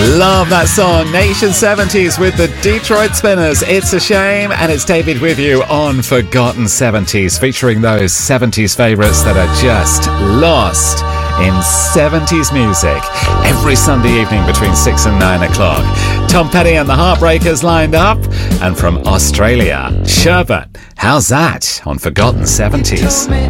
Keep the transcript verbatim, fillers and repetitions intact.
Love that song, Nation seventies with the Detroit Spinners. It's a shame, and it's David with you on Forgotten seventies, featuring those seventies favourites that are just lost in seventies music every Sunday evening between six and nine o'clock. Tom Petty and the Heartbreakers lined up, and from Australia, Sherbet. How's that on Forgotten seventies?